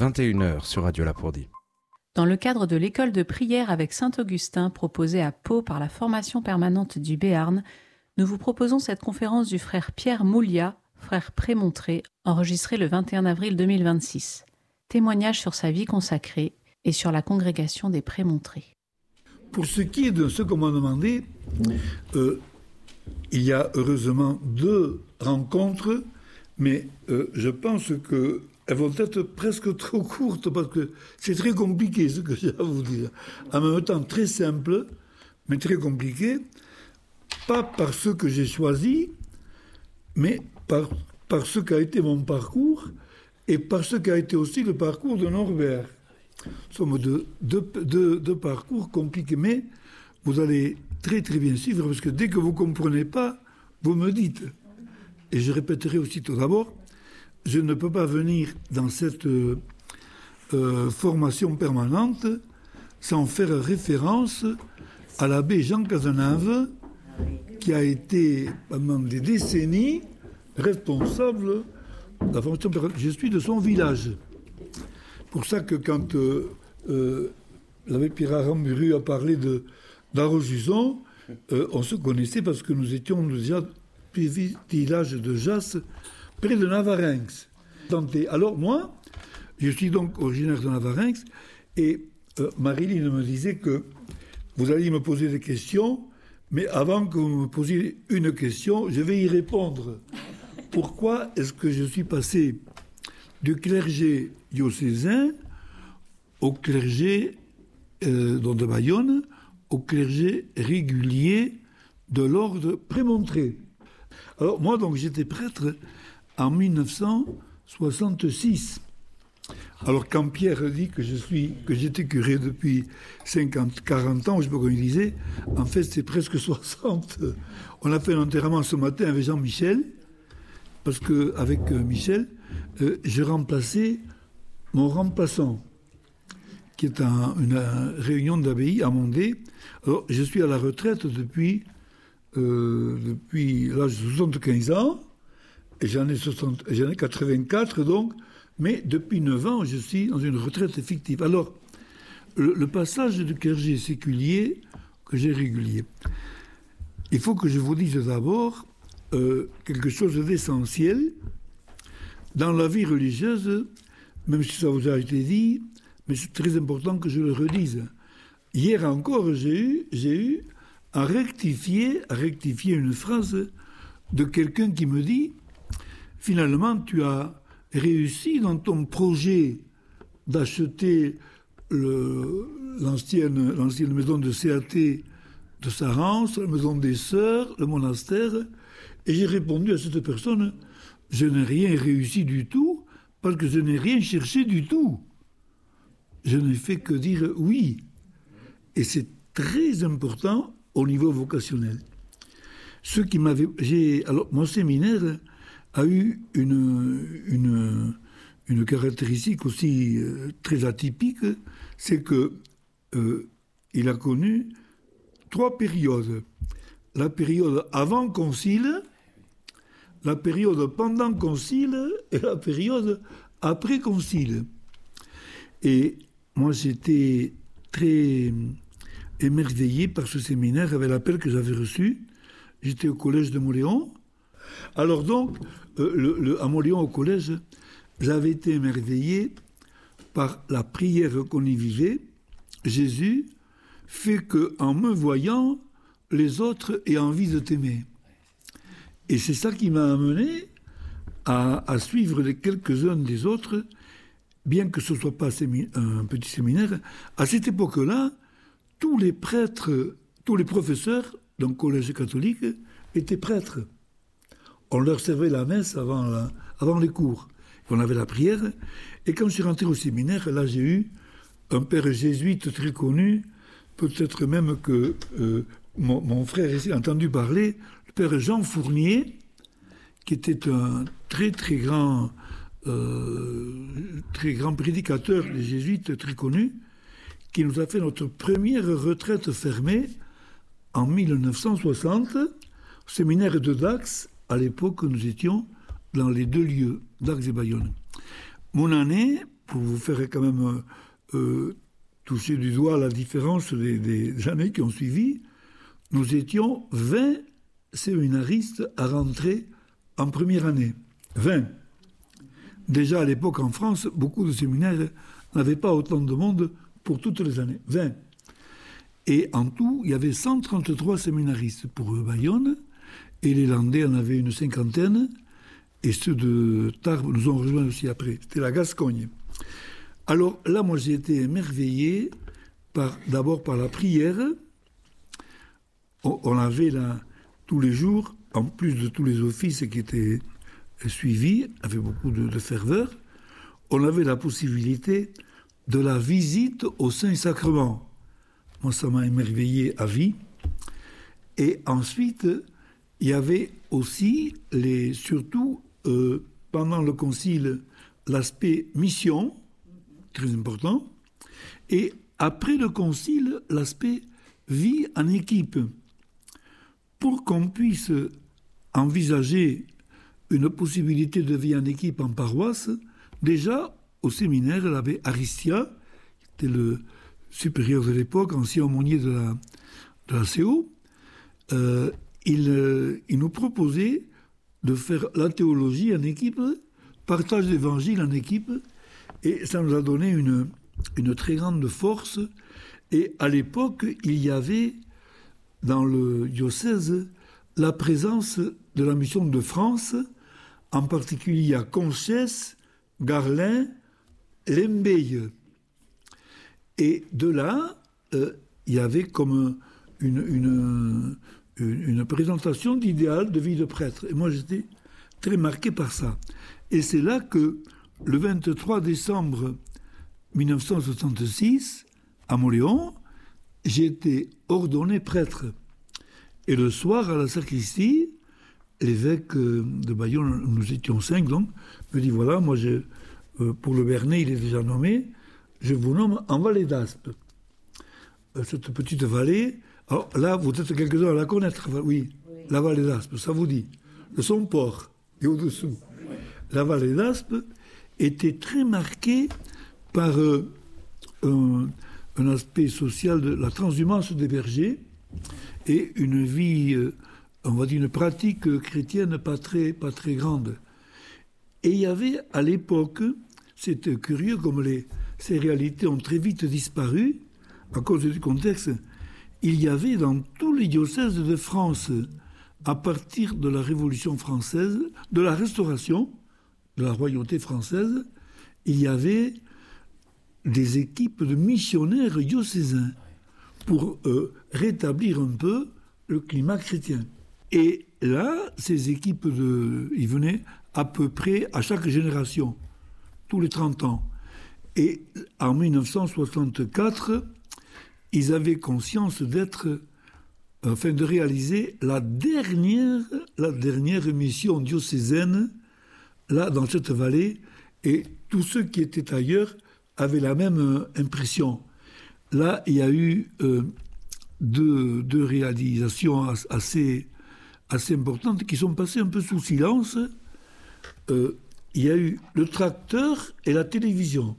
21h sur Radio Lapourdie. Dans le cadre de l'école de prière avec Saint-Augustin proposée à Pau par la formation permanente du Béarn, nous vous proposons cette conférence du frère Pierre Mouliat, frère prémontré, enregistrée le 21 avril 2026. Témoignage sur sa vie consacrée et sur la congrégation des prémontrés. Pour ce qui est de ce qu'on m'a demandé, il y a heureusement 2 rencontres, mais je pense qu'elles vont être presque trop courtes parce que c'est très compliqué ce que j'ai à vous dire. En même temps très simple, mais très compliqué, pas par ce que j'ai choisi, mais par ce qu'a été mon parcours et par ce qu'a été aussi le parcours de Norbert. Ce sont deux parcours compliqués, mais vous allez très très bien suivre, parce que dès que vous ne comprenez pas, vous me dites. Et je répéterai aussi tout d'abord, je ne peux pas venir dans cette formation permanente sans faire référence à l'abbé Jean Cazenave, qui a été pendant des décennies responsable de la formation permanente. Je suis de son village. Pour ça que quand l'abbé Pierre Aramburu a parlé d'Arrojuzon, on se connaissait parce que nous étions déjà du village de Jasse, près de Navarinx. Alors moi, je suis donc originaire de Navarinx, et Marilyn me disait que vous alliez me poser des questions, mais avant que vous me posiez une question, je vais y répondre. Pourquoi est-ce que je suis passé du clergé diocésain au clergé de Bayonne, au clergé régulier de l'ordre prémontré? Alors moi, donc, j'étais prêtre en 1966. Alors quand Pierre dit que j'étais curé depuis 40 ans, je sais pas comment il disait, en fait c'est presque 60. On a fait un enterrement ce matin avec Jean-Michel, parce qu'avec Michel, j'ai remplacé mon remplaçant, qui est une réunion d'abbaye à Mondé. Alors je suis à la retraite depuis l'âge de 75 ans, et j'en ai 84 donc, mais depuis 9 ans, je suis dans une retraite fictive. Alors, le passage du clergé séculier que j'ai régulier, il faut que je vous dise d'abord quelque chose d'essentiel. Dans la vie religieuse, même si ça vous a été dit, mais c'est très important que je le redise. Hier encore, j'ai eu à rectifier une phrase de quelqu'un qui me dit « Finalement, tu as réussi dans ton projet d'acheter l'ancienne maison de CAT de Sarance, la maison des Sœurs, le monastère. » Et j'ai répondu à cette personne « Je n'ai rien réussi du tout parce que je n'ai rien cherché du tout. Je n'ai fait que dire oui. » Et c'est très important au niveau vocationnel. Alors, mon séminaire a eu une caractéristique aussi très atypique, c'est qu'il a connu 3 périodes. La période avant concile, la période pendant concile et la période après concile. Et moi, j'étais très émerveillé par ce séminaire avec l'appel que j'avais reçu. J'étais au collège de Moléon. Alors donc, à Moléon, au collège, j'avais été émerveillé par la prière qu'on y vivait. Jésus fait qu'en me voyant, les autres aient envie de t'aimer. Et c'est ça qui m'a amené à suivre les quelques-uns des autres, bien que ce ne soit pas un petit séminaire. À cette époque-là, tous les prêtres, tous les professeurs d'un collège catholique étaient prêtres. On leur servait la messe avant les cours. On avait la prière. Et quand je suis rentré au séminaire, là, j'ai eu un père jésuite très connu, peut-être même que mon frère ici a entendu parler, le père Jean Fournier, qui était un très très grand prédicateur des jésuites, très connu, qui nous a fait notre première retraite fermée en 1960, au séminaire de Dax. À l'époque, nous étions dans les 2 lieux, Dax et Bayonne. Mon année, pour vous faire quand même toucher du doigt la différence des années qui ont suivi, nous étions 20 séminaristes à rentrer en première année. 20. Déjà à l'époque en France, beaucoup de séminaires n'avaient pas autant de monde pour toutes les années. 20. Et en tout, il y avait 133 séminaristes pour Bayonne, et les Landais en avaient une cinquantaine, et ceux de Tarbes nous ont rejoints aussi après. C'était la Gascogne. Alors là, moi, j'ai été émerveillé d'abord par la prière. On avait là, tous les jours, en plus de tous les offices qui étaient suivis, avec beaucoup de ferveur, on avait la possibilité de la visite au Saint-Sacrement. Moi, ça m'a émerveillé à vie. Et ensuite, il y avait aussi, surtout pendant le concile, l'aspect mission, très important, et après le concile, l'aspect vie en équipe. Pour qu'on puisse envisager une possibilité de vie en équipe en paroisse, déjà, au séminaire, l'abbé Aristia, qui était le supérieur de l'époque, ancien aumônier de la CO, il nous proposait de faire la théologie en équipe, partage d'évangile en équipe, et ça nous a donné une très grande force. Et à l'époque, il y avait dans le diocèse la présence de la mission de France, en particulier à Conchès, Garlin, Lembeille. Et de là, il y avait comme une présentation d'idéal de vie de prêtre. Et moi, j'étais très marqué par ça. Et c'est là que, le 23 décembre 1966, à Montléon, j'ai été ordonné prêtre. Et le soir, à la sacristie, l'évêque de Bayonne, nous étions 5 donc, me dit, voilà, moi, pour le Bernay, il est déjà nommé, je vous nomme en vallée d'Aspe. Cette petite vallée, alors là, vous êtes quelques-uns à la connaître, oui, la vallée d'Aspe, ça vous dit. Le Somport, et au-dessous. La vallée d'Aspe était très marquée par un aspect social de la transhumance des bergers et une vie, on va dire une pratique chrétienne pas très grande. Et il y avait à l'époque, c'est curieux comme ces réalités ont très vite disparu à cause du contexte, il y avait dans tous les diocèses de France, à partir de la Révolution française, de la Restauration, de la royauté française, il y avait des équipes de missionnaires diocésains pour rétablir un peu le climat chrétien. Et là, ces équipes, ils venaient à peu près à chaque génération, tous les 30 ans. Et en 1964, ils avaient conscience de réaliser la dernière mission diocésaine, là, dans cette vallée, et tous ceux qui étaient ailleurs avaient la même impression. Là, il y a eu deux réalisations assez importantes qui sont passées un peu sous silence. Il y a eu le tracteur et la télévision.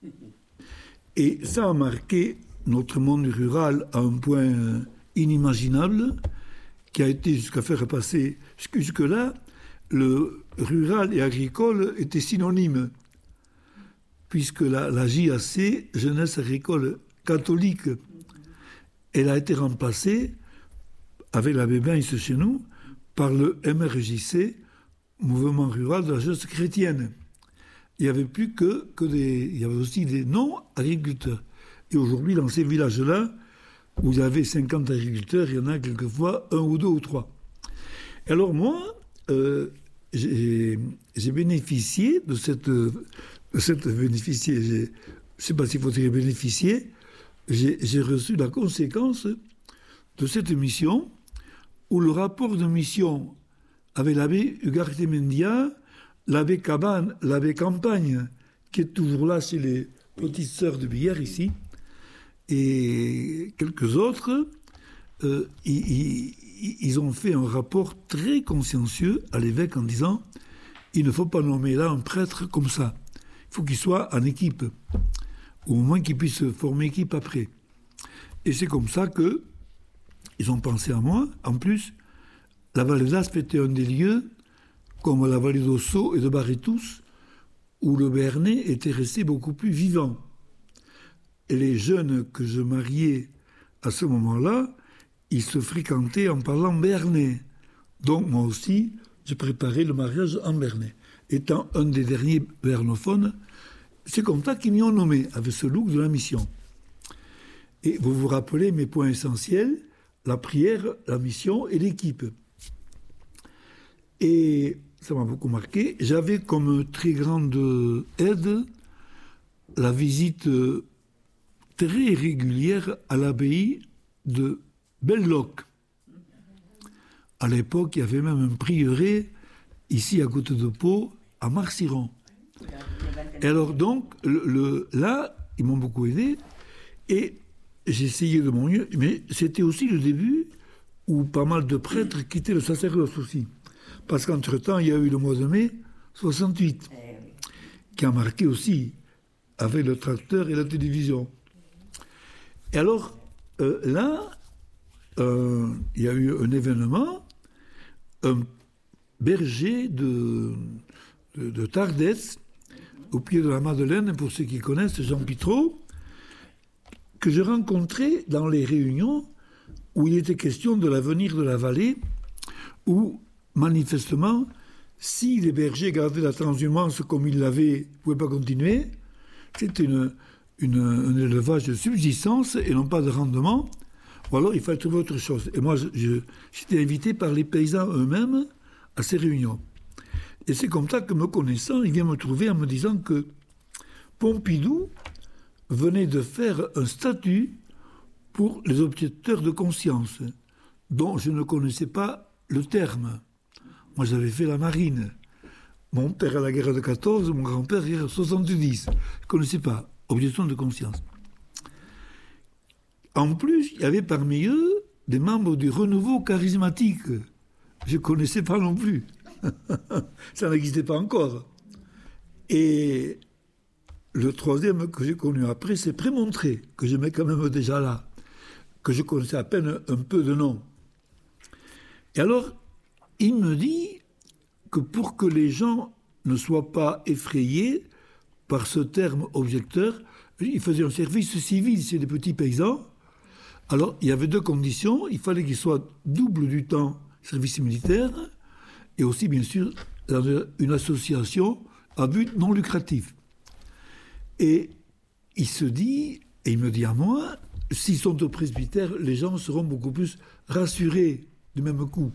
Et ça a marqué notre monde rural à un point inimaginable, qui a été jusqu'à faire passer... Jusque-là, le rural et agricole étaient synonymes, puisque la JAC, Jeunesse agricole catholique, elle a été remplacée, avec l'abbé Benz chez nous, par le MRJC, Mouvement rural de la jeunesse chrétienne. Il n'y avait plus il y avait aussi des non-agriculteurs. Et aujourd'hui, dans ces villages-là, où il y avait 50 agriculteurs, il y en a quelquefois 1 ou 2 ou 3. Et alors moi, j'ai bénéficié de cette bénéficier, je ne sais pas s'il faut dire bénéficier, j'ai reçu la conséquence de cette mission, où le rapport de mission avec l'abbé Ugarte-Mendia, l'abbé Cabane, l'abbé Campagne, qui est toujours là chez les petites sœurs de Bière ici, et quelques autres, ils ont fait un rapport très consciencieux à l'évêque en disant « Il ne faut pas nommer là un prêtre comme ça. Il faut qu'ils soient en équipe, ou au moins qu'ils puissent former équipe après. Et c'est comme ça qu'ils ont pensé à moi. En plus, la vallée d'Aspe était un des lieux, comme la vallée d'Ossau et de Barrétous, où le Béarnais était resté beaucoup plus vivant. Et les jeunes que je mariais à ce moment-là, ils se fréquentaient en parlant béarnais. Donc moi aussi, je préparais le mariage en béarnais. Étant un des derniers béarnophones, c'est comme ça qu'ils m'y ont nommé, avec ce look de la mission. Et vous vous rappelez mes points essentiels, la prière, la mission et l'équipe. Et ça m'a beaucoup marqué. J'avais comme très grande aide la visite très régulière à l'abbaye de Belloc. À l'époque, il y avait même un prieuré ici à côté de Pau, à Marciron. Et alors donc, là, ils m'ont beaucoup aidé et j'ai essayé de mon mieux, mais c'était aussi le début où pas mal de prêtres quittaient le sacerdoce aussi. Parce qu'entre-temps, il y a eu le mois de mai 68, qui a marqué aussi avec le tracteur et la télévision. Et alors, là, il y a eu un événement, un berger de Tardets, au pied de la Madeleine, pour ceux qui connaissent, Jean Pitreau, que je rencontrais dans les réunions où il était question de l'avenir de la vallée, où, manifestement, si les bergers gardaient la transhumance comme ils l'avaient, ils ne pouvaient pas continuer. C'était un élevage de subsistance et non pas de rendement. Ou alors il fallait trouver autre chose. Et moi, j'étais invité par les paysans eux-mêmes à ces réunions. Et c'est comme ça que, me connaissant, il vient me trouver en me disant que Pompidou venait de faire un statut pour les objecteurs de conscience, dont je ne connaissais pas le terme. Moi, j'avais fait la marine. Mon père à la guerre de 14, mon grand-père à la guerre de 70. Je ne connaissais pas. Objection de conscience. En plus, il y avait parmi eux des membres du renouveau charismatique. Je ne connaissais pas non plus. Ça n'existait pas encore. Et le troisième que j'ai connu après, c'est Prémontré, que je mets quand même déjà là, que je connaissais à peine un peu de nom. Et alors, il me dit que pour que les gens ne soient pas effrayés par ce terme objecteur, il faisait un service civil chez les petits paysans. Alors, il y avait deux conditions. Il fallait qu'il soit double du temps service militaire et aussi, bien sûr, dans une association à but non lucratif. Et il se dit, et il me dit à moi, s'ils sont au presbytère, les gens seront beaucoup plus rassurés du même coup.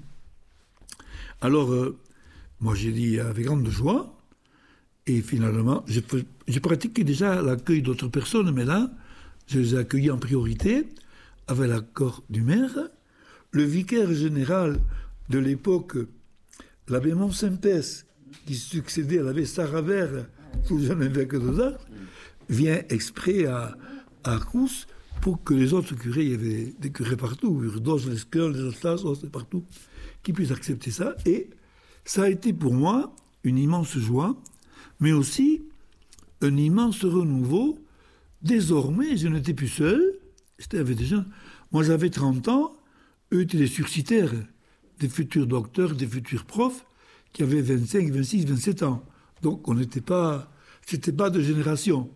Alors, moi j'ai dit avec grande joie, et finalement, j'ai pratiqué déjà l'accueil d'autres personnes, mais là, je les ai accueillis en priorité, avec l'accord du maire. Le vicaire général de l'époque, l'abbé Monsempès, qui succédait à l'abbé Saravert, tout jeune évêque d'Ozar, vient exprès à Arcous pour que les autres curés, il y avait des curés partout, Urdos, Lesquels, les Ostas, partout, qui puissent accepter ça. Et ça a été pour moi une immense joie, mais aussi un immense renouveau. Désormais, je n'étais plus seul, j'étais avec des gens. Moi, j'avais 30 ans, eux étaient des sursitaires, des futurs docteurs, des futurs profs, qui avaient 25, 26, 27 ans. Donc, c'était pas de génération.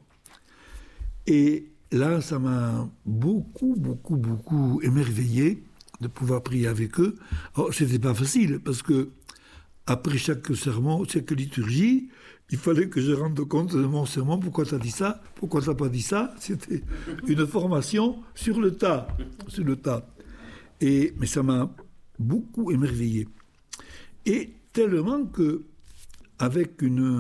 Et là, ça m'a beaucoup, beaucoup, beaucoup émerveillé de pouvoir prier avec eux. Alors, c'était pas facile, parce que après chaque sermon, chaque liturgie, il fallait que je rende compte de mon sermon. Pourquoi tu as dit ça? Pourquoi tu n'as pas dit ça? C'était une formation sur le tas. Sur le tas. Mais ça m'a beaucoup émerveillé. Et tellement que, avec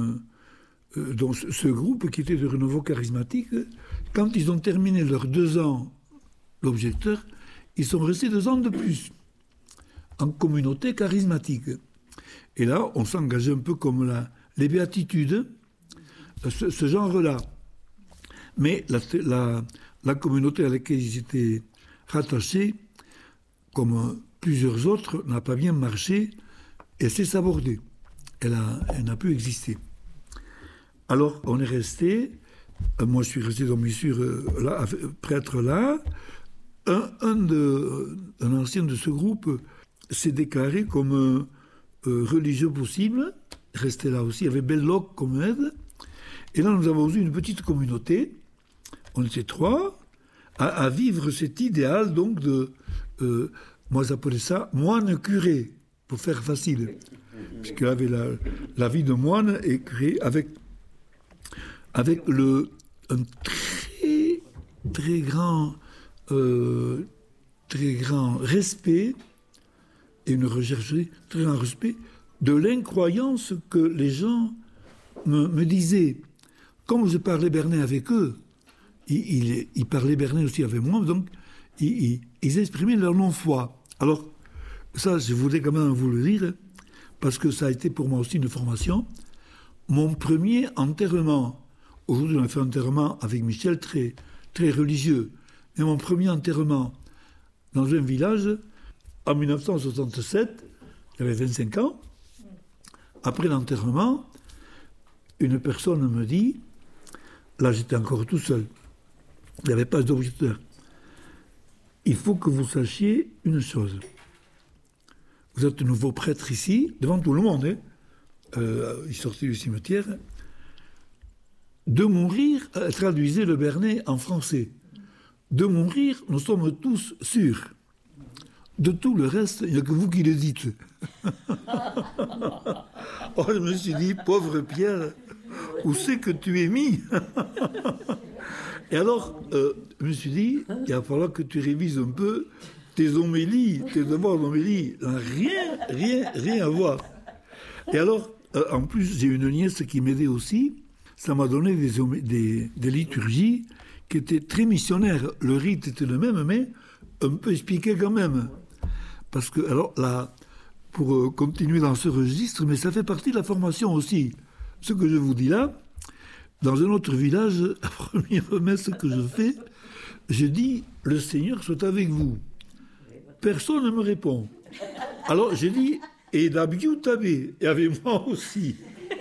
donc ce groupe qui était de renouveau charismatique, quand ils ont terminé leurs 2 ans, l'objecteur, ils sont restés 2 ans de plus en communauté charismatique. Et là, on s'engageait un peu comme les béatitudes, ce genre-là. Mais la communauté à laquelle ils étaient rattachés, comme plusieurs autres, n'a pas bien marché et s'est sabordée. Elle n'a pu exister. Alors, on est resté, moi je suis resté donc bien sûr là, prêtre là. Un ancien de ce groupe s'est déclaré comme religieux possible, restait là aussi, il y avait Belloc comme aide. Et là, nous avons eu une petite communauté, on était 3, à vivre cet idéal donc de, moi j'appelais ça moine curé, pour faire facile, puisqu'il avait la vie de moine et curé avec un très grand respect et une recherche très grand respect de l'incroyance que les gens me disaient. Comme je parlais bernin avec eux, ils parlaient bernin aussi avec moi, donc ils exprimaient leur non-foi. Alors, ça, je voulais quand même vous le dire, parce que ça a été pour moi aussi une formation. Mon premier enterrement, aujourd'hui on a fait un enterrement avec Michel très, très religieux, mais mon premier enterrement dans un village, en 1967, j'avais 25 ans, après l'enterrement, une personne me dit, là j'étais encore tout seul, il n'y avait pas d'objecteur, il faut que vous sachiez une chose. Vous êtes nouveau prêtre ici, devant tout le monde, hein. Il sortait du cimetière. De mourir, traduisez le Bernet en français. De mourir, nous sommes tous sûrs. De tout le reste, il n'y a que vous qui le dites. Oh, je me suis dit, pauvre Pierre, où c'est que tu es mis? Et alors, je me suis dit, il va falloir que tu révises un peu tes homélies, tes devoirs d'homélie. Rien à voir. Et alors, en plus, j'ai une nièce qui m'aidait aussi. Ça m'a donné des liturgies qui étaient très missionnaires. Le rite était le même, mais un peu expliqué quand même. Parce que, alors là, pour continuer dans ce registre, mais ça fait partie de la formation aussi. Ce que je vous dis là, dans un autre village, la première messe que je fais, je dis, le Seigneur soit avec vous. Personne ne me répond. Alors j'ai dit, et d'Abiou Tabé, et avec moi aussi.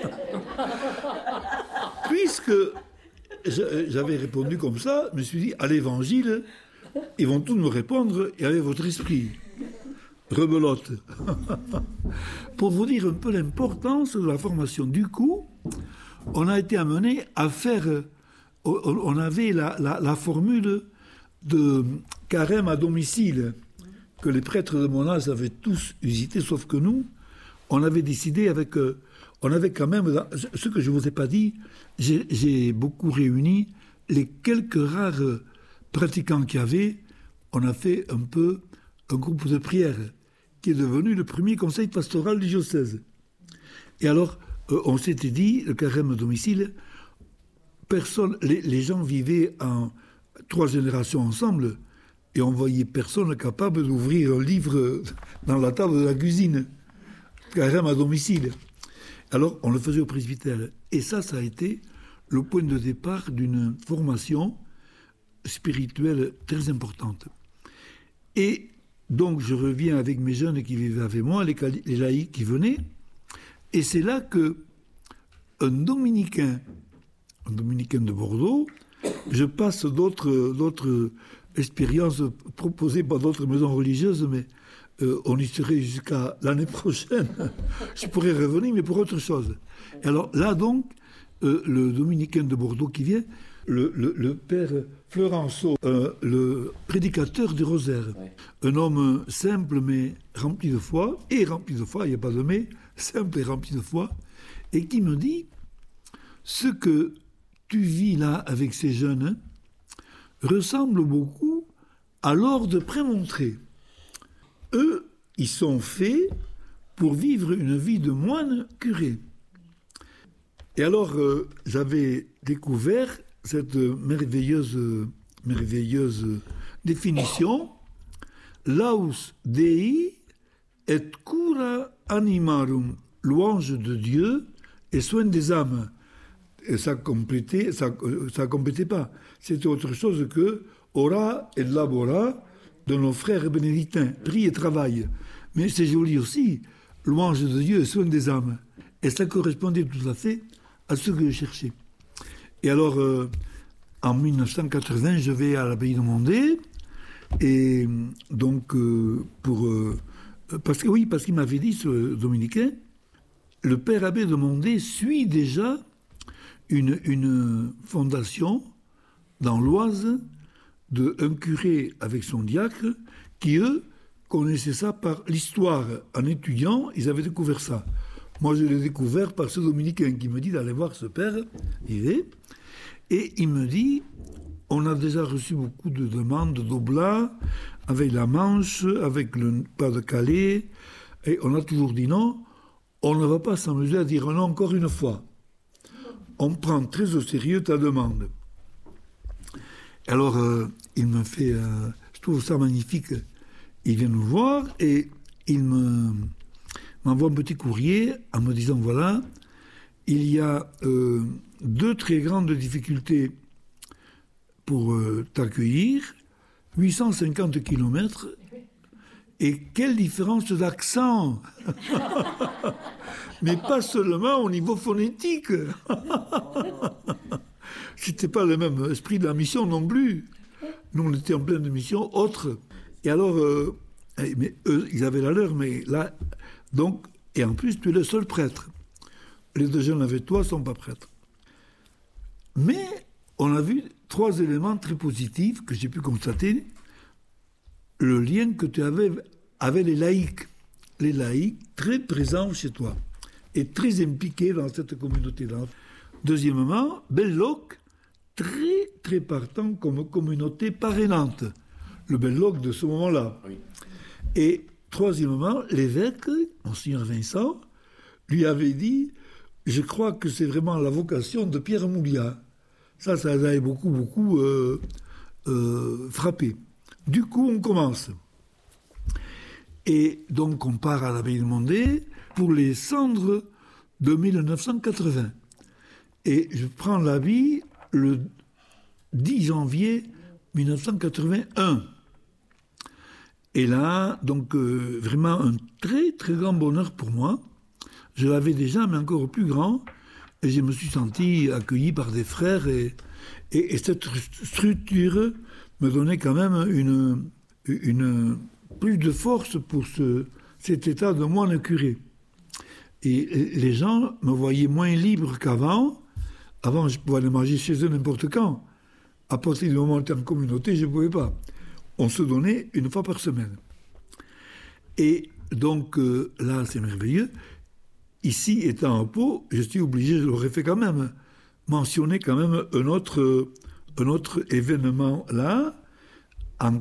Puisque j'avais répondu comme ça, je me suis dit, à l'évangile, ils vont tous me répondre, et avec votre esprit. Rebelote. Pour vous dire un peu l'importance de la formation. Du coup, on a été amené à faire... On avait la formule de carême à domicile, que les prêtres de mon âge avaient tous usité, sauf que nous, on avait décidé avec... on avait quand même... Ce que je ne vous ai pas dit, j'ai beaucoup réuni les quelques rares pratiquants qu'il y avait. On a fait un peu un groupe de prière qui est devenu le premier conseil pastoral du diocèse. Et alors, on s'était dit, le carême à domicile, les gens vivaient en 3 générations ensemble, et on voyait personne capable d'ouvrir un livre dans la table de la cuisine. Carême à domicile. Alors, on le faisait au presbytère. Et ça a été le point de départ d'une formation spirituelle très importante. Et donc, je reviens avec mes jeunes qui vivaient avec moi, les laïcs qui venaient, et c'est là que un dominicain de Bordeaux, je passe d'autres expériences proposées par d'autres maisons religieuses, mais on y serait jusqu'à l'année prochaine. Je pourrais revenir, mais pour autre chose. Et alors là donc, le dominicain de Bordeaux qui vient, le père Florenceau, le prédicateur du rosaire, un homme simple mais rempli de foi, il n'y a pas de mais, simple et rempli de foi, et qui me dit, ce que tu vis là avec ces jeunes ressemble beaucoup à l'ordre prémontré. Eux, ils sont faits pour vivre une vie de moine curé. Et alors, j'avais découvert cette merveilleuse définition, laus Dei et cura animarum, louange de Dieu et soin des âmes. Et ça complétait pas. C'était autre chose que ora et labora de nos frères bénédictins, prie et travail. Mais c'est joli aussi, louange de Dieu et soin des âmes. Et ça correspondait tout à fait à ce que je cherchais. Et alors, en 1980, je vais à l'abbaye de Mondé. Et donc, parce qu'il m'avait dit, ce dominicain, le père abbé de Mondé suit déjà une fondation dans l'Oise d'un curé avec son diacre qui, eux, connaissaient ça par l'histoire. En étudiant, ils avaient découvert ça. Moi, je l'ai découvert par ce dominicain qui me dit d'aller voir ce père, et il me dit, on a déjà reçu beaucoup de demandes d'oblats, avec la Manche, avec le Pas-de-Calais, et on a toujours dit non, on ne va pas s'amuser à dire non encore une fois. On prend très au sérieux ta demande. Alors, il me fait, je trouve ça magnifique, il vient nous voir et il m'envoie un petit courrier en me disant, voilà, il y a 2 très grandes difficultés pour t'accueillir, 850 kilomètres, et quelle différence d'accent. Mais pas seulement au niveau phonétique. C'était pas le même esprit de la mission non plus. Nous, on était en pleine mission autre. Et alors, mais eux, ils avaient la leur, mais là, donc, et en plus, tu es le seul prêtre. Les 2 jeunes avec toi ne sont pas prêtres. Mais on a vu 3 éléments très positifs que j'ai pu constater. Le lien que tu avais avec les laïcs. Les laïcs très présents chez toi et très impliqués dans cette communauté-là. Deuxièmement, Belloc, très, très partant comme communauté parrainante. Le Belloc de ce moment-là. Oui. Et troisièmement, l'évêque, Monseigneur Vincent, lui avait dit, je crois que c'est vraiment la vocation de Pierre Mouliat. Ça l'avait beaucoup frappé. Du coup, on commence. Et donc, on part à l'abbaye de Mondé pour les cendres de 1980. Et je prends l'habit le 10 janvier 1981. Et là, donc, vraiment un très, très grand bonheur pour moi. Je l'avais déjà, mais encore plus grand. Et je me suis senti accueilli par des frères. Et cette structure me donnait quand même une plus de force pour cet état de moine curé. Et les gens me voyaient moins libre qu'avant. Avant, je pouvais aller manger chez eux n'importe quand. À partir du moment où j'étais en communauté, je ne pouvais pas. On se donnait 1 fois par semaine. Et donc, là, c'est merveilleux. Ici, étant à Pau, je suis obligé, je l'aurais fait quand même, mentionner quand même un autre événement là, en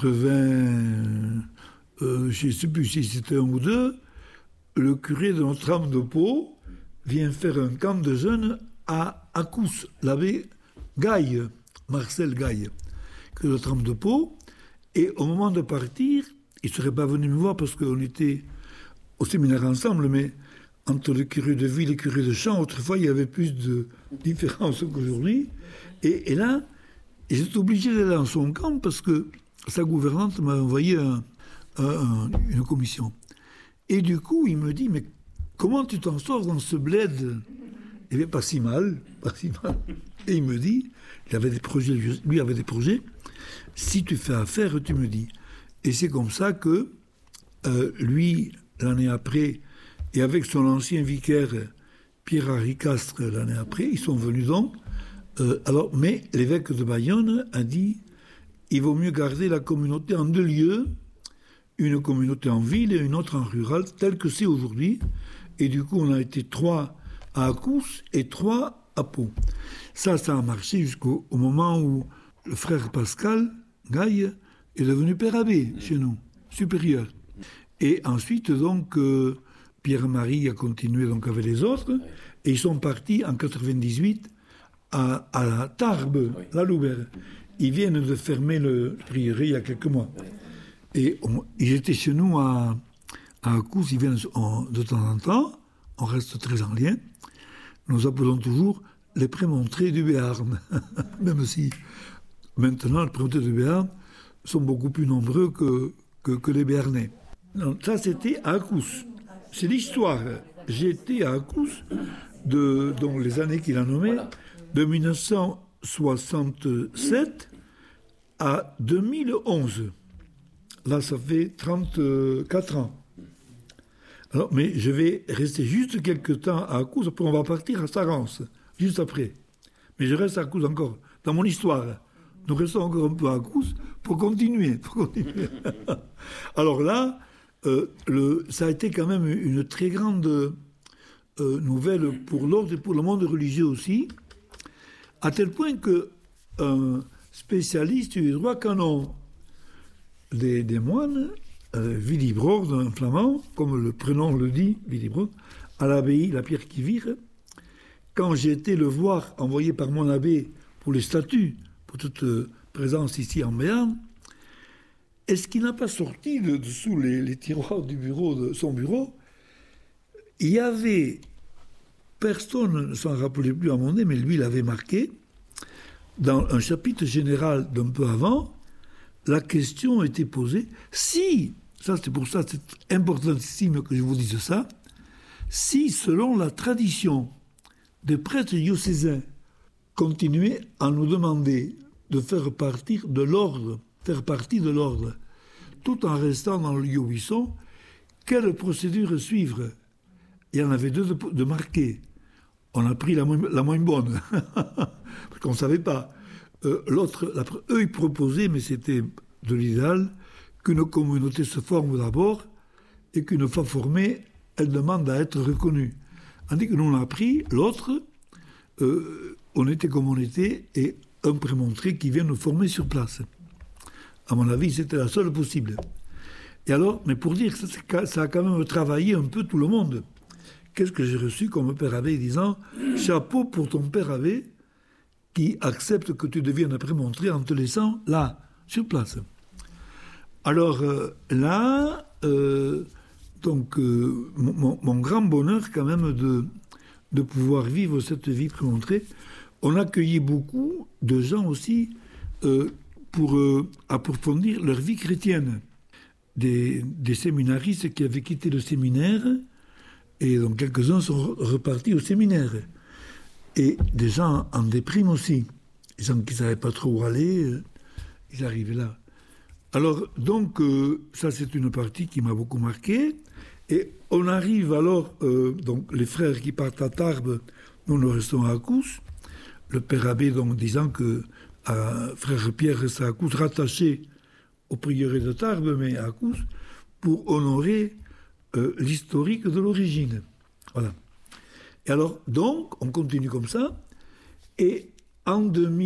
80, je ne sais plus si c'était 1 ou 2, le curé de Notre-Dame de Pau vient faire un camp de jeunes à Accous, l'abbé Gaille, Marcel Gaille, que Notre-Dame de Pau. Et au moment de partir, il ne serait pas venu me voir parce qu'on était au séminaire ensemble, mais entre le curé de ville et le curé de champ, autrefois, il y avait plus de différences qu'aujourd'hui. Et là, j'étais obligé d'aller dans son camp parce que sa gouvernante m'a envoyé une commission. Et du coup, il me dit, mais comment tu t'en sors dans ce bled ? Eh bien, pas si mal. Et il me dit, lui avait des projets, si tu fais affaire, tu me dis. Et c'est comme ça que lui, l'année après, et avec son ancien vicaire, Pierre-Henri Castres, l'année après, ils sont venus donc. Mais l'évêque de Bayonne a dit, il vaut mieux garder la communauté en 2 lieux, une communauté en ville et une autre en rural, telle que c'est aujourd'hui. Et du coup, on a été 3 à Accous et 3 à Pau. Ça a marché jusqu'au moment où le frère Pascal Gaille est devenu père abbé chez nous, supérieur. Et ensuite, donc, Pierre-Marie a continué donc avec les autres, et ils sont partis en 98 à la Tarbes, la Loubert. Ils viennent de fermer le prieuré il y a quelques mois. Et ils étaient chez nous à Accous, ils viennent de temps en temps, on reste très en lien. Nous appelons toujours les prémontrés du Béarn, même si maintenant les prémontrés du Béarn sont beaucoup plus nombreux que les Béarnais. Donc, ça, c'était à Accous. C'est l'histoire. J'étais à Accous, dans les années qu'il a nommées, de 1967 à 2011. Là, ça fait 34 ans. Alors, mais je vais rester juste quelques temps à Accousse, après on va partir à Sarance, juste après. Mais je reste à Accousse encore, dans mon histoire. Nous restons encore un peu à Accousse pour continuer. Alors là, ça a été quand même une très grande nouvelle pour l'ordre et pour le monde religieux aussi, à tel point qu'un spécialiste du droit canon des moines, Willibrord, un flamand, comme le prénom le dit, Willibrord, à l'abbaye La Pierre-qui-Vire, quand j'ai été le voir, envoyé par mon abbé pour les statuts, pour toute présence ici en Béarn, est-ce qu'il n'a pas sorti de dessous les tiroirs du bureau, de son bureau, il y avait, personne ne s'en rappelait plus à mon nez, mais lui l'avait marqué, dans un chapitre général d'un peu avant, la question était posée, si, ça c'est pour ça, c'est importantissime que je vous dise ça, si selon la tradition des prêtres diocésains continuaient à nous demander de faire partie de l'ordre, tout en restant dans le lieu où ils sont, quelle procédure suivre? Il y en avait deux de marquées. On a pris la moins bonne, parce qu'on ne savait pas. L'autre, eux, ils proposaient, mais c'était de l'idéal, qu'une communauté se forme d'abord et qu'une fois formée, elle demande à être reconnue. Tandis que nous, on a pris l'autre, on était comme on était, et un prémontré qui vient nous former sur place. À mon avis, c'était la seule possible. Et alors, mais pour dire que ça a quand même travaillé un peu tout le monde. Qu'est-ce que j'ai reçu comme père abbé disant « Chapeau pour ton père abbé qui accepte que tu deviennes prémontré en te laissant là, sur place. » Alors là, mon grand bonheur quand même de pouvoir vivre cette vie prémontrée. On accueillait beaucoup de gens aussi pour approfondir leur vie chrétienne. Des séminaristes qui avaient quitté le séminaire, et donc quelques-uns sont repartis au séminaire. Et des gens en déprime aussi. Des gens qui ne savaient pas trop où aller, ils arrivaient là. Alors, donc, ça c'est une partie qui m'a beaucoup marqué. Et on arrive alors, donc les frères qui partent à Tarbes, nous restons à Accousse. Le père abbé, donc, disant que frère Pierre reste à Accousse, rattaché au prieuré de Tarbes, mais à Accousse, pour honorer l'historique de l'origine. Voilà. Et alors, donc, on continue comme ça. Et en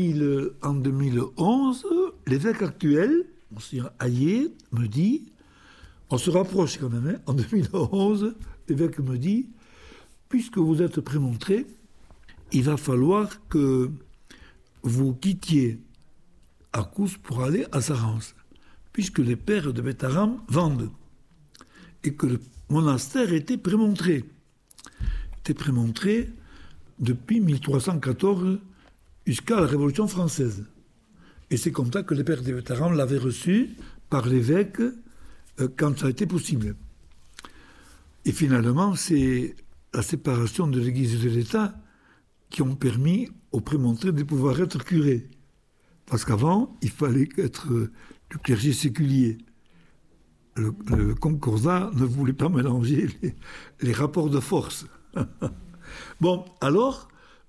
2011, l'évêque actuel, Monseigneur Hayet, me dit, on se rapproche quand même, hein, en 2011, l'évêque me dit, puisque vous êtes prémontré, il va falloir que vous quittiez Accousse pour aller à Sarance, puisque les pères de Bétharam vendent, et que le monastère était prémontré. Était prémontré depuis 1314 jusqu'à la Révolution française. Et c'est comme ça que les pères de Bétharam l'avaient reçu par l'évêque quand ça a été possible. Et finalement, c'est la séparation de l'Église et de l'État qui ont permis aux prémontrés de pouvoir être curés. Parce qu'avant, il fallait être du clergé séculier. Le Concordat ne voulait pas mélanger les rapports de force. Bon, alors,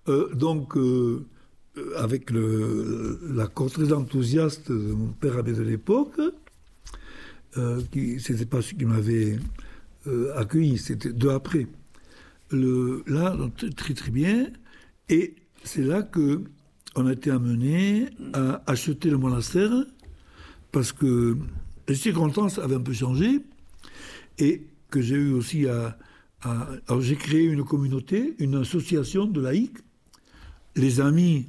avec l'accord très enthousiaste de mon père abbé de l'époque, c'était pas celui qui m'avait accueilli, c'était deux après. Là, très très bien, et c'est là qu'on a été amené à acheter le monastère, parce que les circonstances avaient un peu changé, et que j'ai eu aussi alors j'ai créé une communauté, une association de laïcs, les amis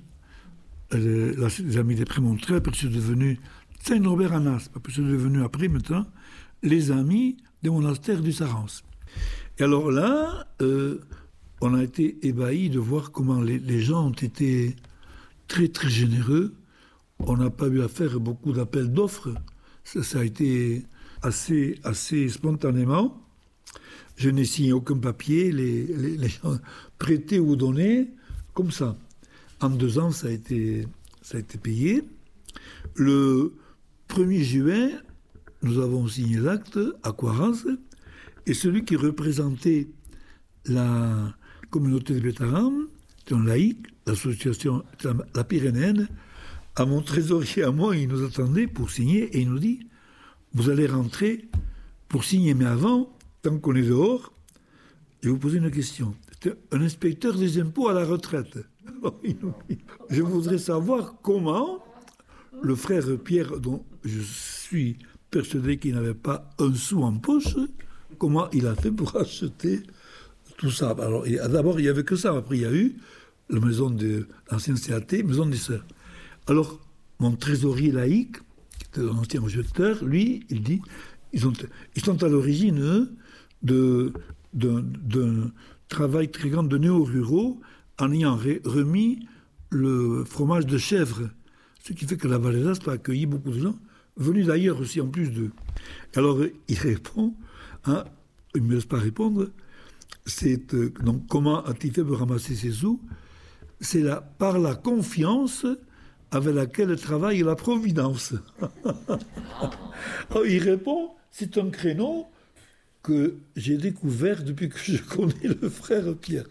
des prémontrés, après c'est devenu Saint-Norbert en Aspe, après c'est devenu après maintenant les amis des monastères du Sarance. Et alors là, on a été ébahis de voir comment les gens ont été très très généreux. On n'a pas eu à faire beaucoup d'appels d'offres. Ça a été assez spontanément. Je n'ai signé aucun papier, les gens prêtaient ou donnaient, comme ça. En 2 ans, ça a été payé. Le 1er juin, nous avons signé l'acte à Coarance, et celui qui représentait la communauté de Bétharram, c'est un laïc, l'association La Pyrénéenne, à mon trésorier, à moi, il nous attendait pour signer, et il nous dit, vous allez rentrer pour signer, mais avant, tant qu'on est dehors, je vais vous poser une question. C'est un inspecteur des impôts à la retraite. Alors, il nous dit, je voudrais savoir comment le frère Pierre, dont je suis persuadé qu'il n'avait pas un sou en poche, comment il a fait pour acheter tout ça. Alors, d'abord, il n'y avait que ça. Après, il y a eu la maison de l'ancienne CAT, maison des Sœurs. Alors, mon trésorier laïque, qui était un ancien objecteur, lui, il dit, ils sont à l'origine d'un travail très grand de néo-ruraux en ayant remis le fromage de chèvre. Ce qui fait que la Vallée d'Aspe a accueilli beaucoup de gens, venus d'ailleurs aussi en plus d'eux. Alors, il répond, il ne me laisse pas répondre, donc comment a-t-il fait pour ramasser ses sous? C'est par la confiance avec laquelle travaille la Providence. Alors, il répond, c'est un créneau que j'ai découvert depuis que je connais le frère Pierre.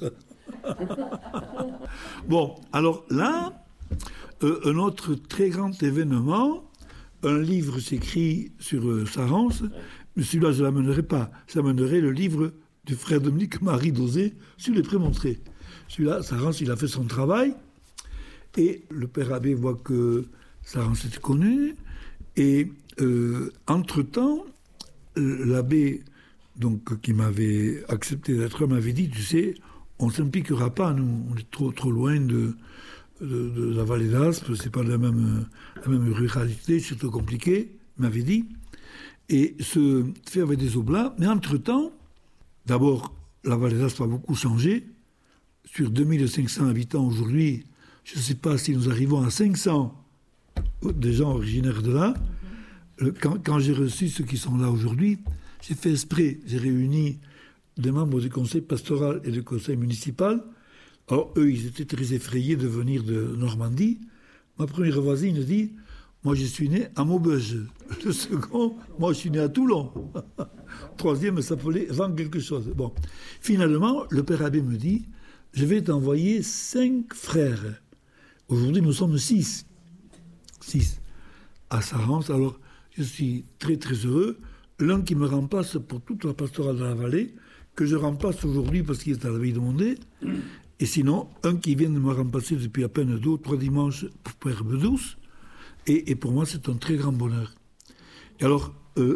Bon, alors là, un autre très grand événement, un livre s'écrit sur Sarance, mais celui-là, je ne l'amènerai pas. J'amènerai le livre du frère Dominique Marie Dosé sur les Prémontrés. Celui-là, Sarance, il a fait son travail, et le père abbé voit que Sarance était connu, et entre-temps, l'abbé, donc, qui m'avait accepté d'être, m'avait dit, tu sais, on ne s'impliquera pas, nous, on est trop loin de la vallée d'Aspe, c'est pas la même ruralité, c'est trop compliqué, il m'avait dit, et se faire avec des oblats, mais entre-temps, d'abord, la vallée d'Aspe a beaucoup changé, sur 2500 habitants aujourd'hui, je ne sais pas si nous arrivons à 500 des gens originaires de là. Quand j'ai reçu ceux qui sont là aujourd'hui, j'ai fait esprit, j'ai réuni des membres du conseil pastoral et du conseil municipal. Alors eux, ils étaient très effrayés de venir de Normandie. Ma première voisine dit, moi je suis né à Maubeuge. Le second, moi je suis né à Toulon. Troisième s'appelait Van quelque chose. Bon, finalement, le père abbé me dit, je vais t'envoyer 5 frères. Aujourd'hui, nous sommes 6. 6 à Sarance. Alors, je suis très très heureux. L'un qui me remplace pour toute la pastorale de la vallée, que je remplace aujourd'hui parce qu'il est à la veille de Mondé. Et sinon, un qui vient de me remplacer depuis à peine 2 ou 3 dimanches pour Père Bedouce. Et pour moi, c'est un très grand bonheur. Et alors,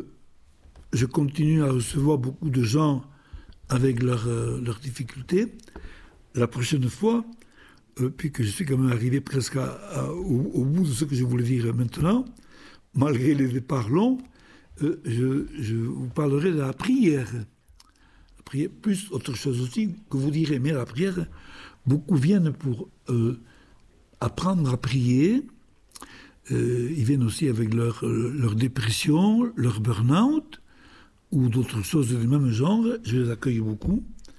je continue à recevoir beaucoup de gens avec leurs difficultés. La prochaine fois, puisque je suis quand même arrivé presque au bout de ce que je voulais dire maintenant, malgré les départs longs, je vous parlerai de la prière. La prière, plus autre chose aussi que vous direz, mais la prière, beaucoup viennent pour apprendre à prier. Ils viennent aussi avec leur dépression, leur burn-out, ou d'autres choses du même genre. Je les accueille beaucoup.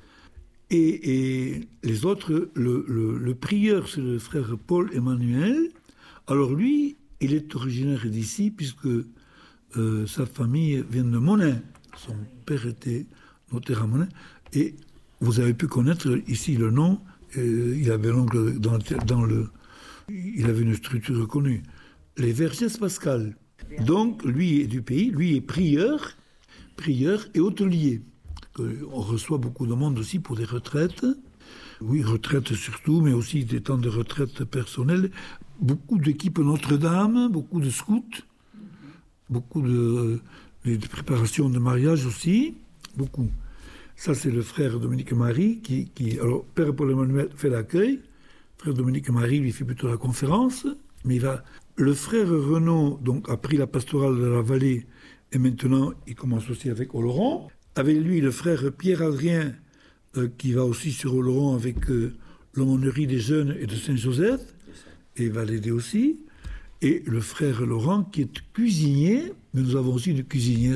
Et les autres, le prieur, c'est le frère Paul Emmanuel. Alors lui, il est originaire d'ici, puisque sa famille vient de Monin. Son père était notaire à Monin. Et vous avez pu connaître ici le nom. Il avait l'ongle il avait une structure reconnue. Les Vergès Pascal. Donc, lui est du pays, lui est prieur et hôtelier. On reçoit beaucoup de monde aussi pour des retraites. Oui, retraites surtout, mais aussi des temps de retraite personnelles. Beaucoup d'équipes Notre-Dame, beaucoup de scouts, beaucoup de préparations de mariage aussi, beaucoup. Ça, c'est le frère Dominique Marie qui alors, Père Paul Emmanuel fait l'accueil, frère Dominique Marie lui fait plutôt la conférence, mais le frère Renaud donc, a pris la pastorale de la vallée et maintenant il commence aussi avec Oloron. Avec lui, le frère Pierre-Adrien, qui va aussi sur Oloron avec l'aumônerie des jeunes et de Saint-Joseph, et va l'aider aussi. Et le frère Laurent, qui est cuisinier, mais nous avons aussi une cuisinière